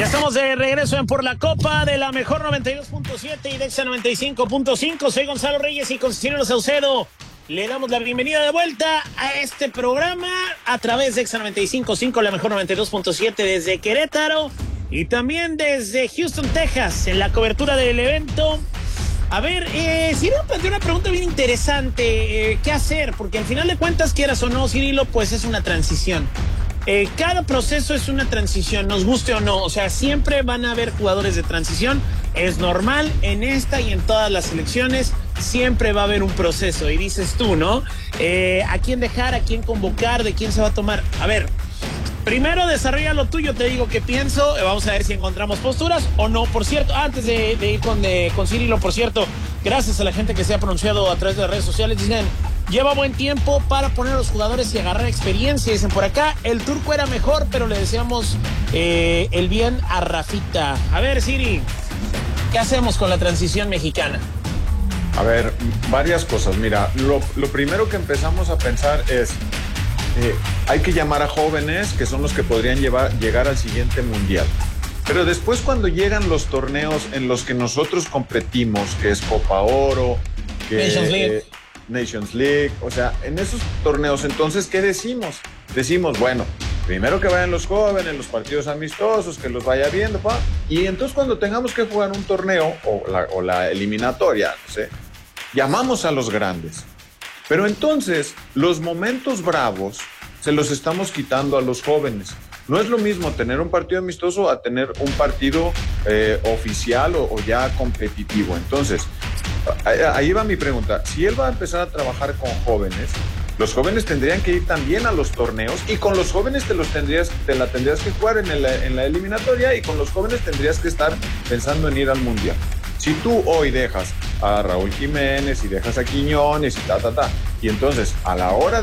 Ya estamos de regreso en Por la Copa de la Mejor 92.7 y Dexa 95.5. Soy Gonzalo Reyes y con Cirilo Saucedo le damos la bienvenida de vuelta a este programa a través de Dexa 95.5, la Mejor 92.7 desde Querétaro y también desde Houston, Texas, en la cobertura del evento. A ver, Cirilo planteó una pregunta bien interesante. ¿Qué hacer? Porque al final de cuentas, quieras o no, Cirilo, pues es una transición. Cada proceso es una transición, nos guste o no. O sea, siempre van a haber jugadores de transición. Es normal en esta y en todas las selecciones. Siempre va a haber un proceso. Y dices tú, ¿no? ¿A quién dejar? ¿A quién convocar? ¿De quién se va a tomar? A ver, primero desarrolla lo tuyo. Te digo qué pienso. Vamos a ver si encontramos posturas o no. Por cierto, antes de ir con Cirilo, por cierto, gracias a la gente que se ha pronunciado a través de las redes sociales. Dicen, lleva buen tiempo para poner a los jugadores y agarrar experiencia. Dicen por acá, el turco era mejor, pero le deseamos el bien a Rafita. A ver, Siri, ¿qué hacemos con la transición mexicana? A ver, varias cosas. Mira, lo primero que empezamos a pensar es, hay que llamar a jóvenes que son los que podrían llegar al siguiente mundial. Pero después, cuando llegan los torneos en los que nosotros competimos, que es Copa Oro, que Nations League, o sea, en esos torneos, entonces, ¿qué decimos? Decimos, bueno, primero que vayan los jóvenes, los partidos amistosos, que los vaya viendo, y entonces cuando tengamos que jugar un torneo o la eliminatoria, no sé, llamamos a los grandes. Pero entonces, los momentos bravos se los estamos quitando a los jóvenes. No es lo mismo tener un partido amistoso a tener un partido oficial o ya competitivo. Entonces, ahí va mi pregunta. Si él va a empezar a trabajar con jóvenes, los jóvenes tendrían que ir también a los torneos y con los jóvenes te la tendrías que jugar en la eliminatoria y con los jóvenes tendrías que estar pensando en ir al mundial. Si tú hoy dejas a Raúl Jiménez y dejas a Quiñones y y entonces a la hora